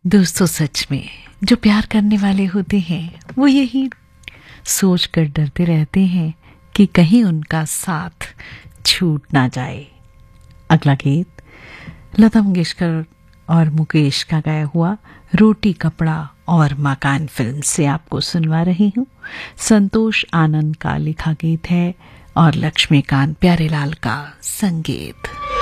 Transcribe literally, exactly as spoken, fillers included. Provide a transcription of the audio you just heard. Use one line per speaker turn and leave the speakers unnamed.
दोस्तों, सच में जो प्यार करने वाले होते हैं वो यही सोच कर डरते रहते हैं कि कहीं उनका साथ छूट ना जाए। अगला गीत लता मंगेशकर और मुकेश का गाया हुआ रोटी कपड़ा और मकान फिल्म से आपको सुनवा रही हूँ। संतोष आनंद का लिखा गीत है और लक्ष्मीकांत प्यारेलाल का संगीत।